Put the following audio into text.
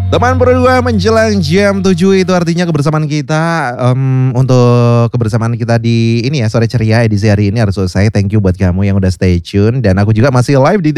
Teman berdua menjelang jam 7 itu artinya kebersamaan kita, untuk kebersamaan kita di ini ya, Sore Ceria edisi hari ini harus selesai. Thank you buat kamu yang udah stay tune dan aku juga masih live di